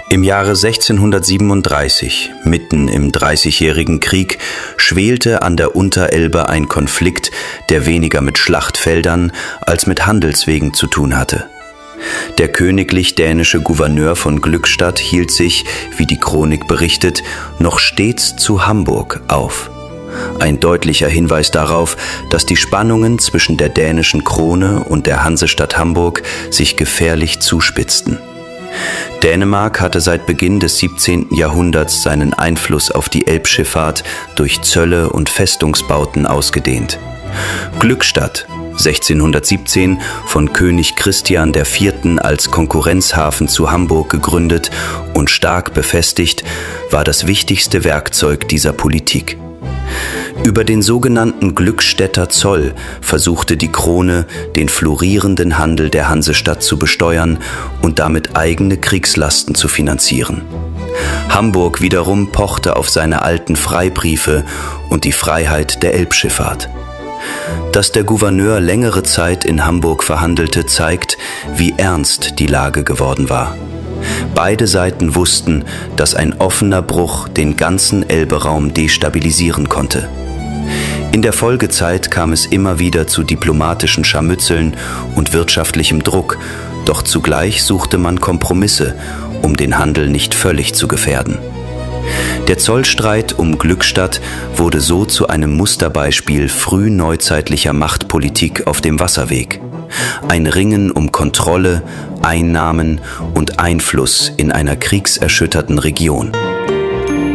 Im Jahre 1637, mitten im Dreißigjährigen Krieg, schwelte an der Unterelbe ein Konflikt, der weniger mit Schlachtfeldern als mit Handelswegen zu tun hatte. Der königlich-dänische Gouverneur von Glückstadt hielt sich, wie die Chronik berichtet, noch stets zu Hamburg auf. Ein deutlicher Hinweis darauf, dass die Spannungen zwischen der dänischen Krone und der Hansestadt Hamburg sich gefährlich zuspitzten. Dänemark hatte seit Beginn des 17. Jahrhunderts seinen Einfluss auf die Elbschifffahrt durch Zölle und Festungsbauten ausgedehnt. Glückstadt, 1617 von König Christian IV. Als Konkurrenzhafen zu Hamburg gegründet und stark befestigt, war das wichtigste Werkzeug dieser Politik. Über den sogenannten Glückstädter Zoll versuchte die Krone, den florierenden Handel der Hansestadt zu besteuern und damit eigene Kriegslasten zu finanzieren. Hamburg wiederum pochte auf seine alten Freibriefe und die Freiheit der Elbschifffahrt. Dass der Gouverneur längere Zeit in Hamburg verhandelte, zeigt, wie ernst die Lage geworden war. Beide Seiten wussten, dass ein offener Bruch den ganzen Elberaum destabilisieren konnte. In der Folgezeit kam es immer wieder zu diplomatischen Scharmützeln und wirtschaftlichem Druck, doch zugleich suchte man Kompromisse, um den Handel nicht völlig zu gefährden. Der Zollstreit um Glückstadt wurde so zu einem Musterbeispiel frühneuzeitlicher Machtpolitik auf dem Wasserweg. Ein Ringen um Kontrolle, Einnahmen und Einfluss in einer kriegserschütterten Region.